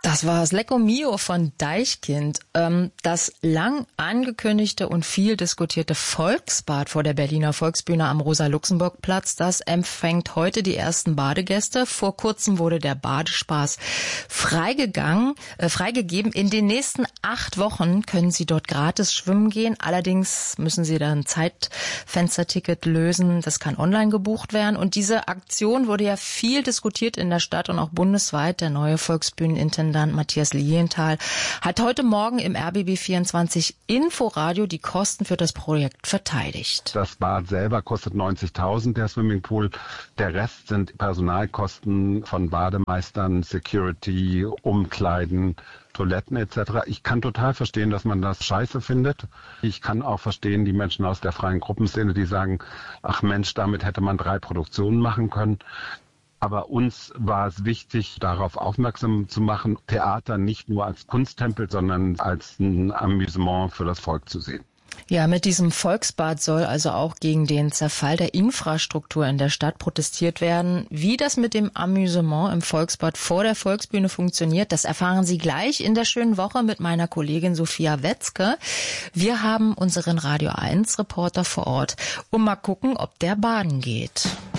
Das war das Lecco Mio von Deichkind. Das lang angekündigte und viel diskutierte Volksbad vor der Berliner Volksbühne am Rosa-Luxemburg-Platz, das empfängt heute die ersten Badegäste. Vor kurzem wurde der Badespaß freigegeben. In den nächsten 8 Wochen können Sie dort gratis schwimmen gehen. Allerdings müssen Sie dann ein Zeitfensterticket lösen. Das kann online gebucht werden. Und diese Aktion wurde ja viel diskutiert in der Stadt und auch bundesweit. Der neue Volksbühnenintendant Matthias Lilienthal hat heute Morgen im RBB24 Inforadio die Kosten für das Projekt verteidigt. Das Bad selber kostet 90.000, der Swimmingpool. Der Rest sind Personalkosten von Bademeistern, Security, Umkleiden, Toiletten etc. Ich kann total verstehen, dass man das scheiße findet. Ich kann auch verstehen, die Menschen aus der freien Gruppenszene, die sagen, ach Mensch, damit hätte man 3 Produktionen machen können. Aber uns war es wichtig, darauf aufmerksam zu machen, Theater nicht nur als Kunsttempel, sondern als ein Amüsement für das Volk zu sehen. Ja, mit diesem Volksbad soll also auch gegen den Zerfall der Infrastruktur in der Stadt protestiert werden. Wie das mit dem Amüsement im Volksbad vor der Volksbühne funktioniert, das erfahren Sie gleich in der schönen Woche mit meiner Kollegin Sophia Wetzke. Wir haben unseren Radio 1 Reporter vor Ort und mal gucken, ob der baden geht.